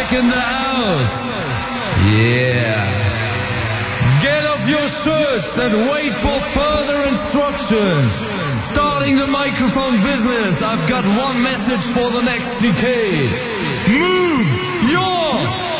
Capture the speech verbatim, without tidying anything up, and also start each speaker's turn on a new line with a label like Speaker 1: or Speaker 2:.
Speaker 1: back in the house. Yeah. Get up your shirts and wait for further instructions. Starting the microphone business, I've got one message for the next decade. Move your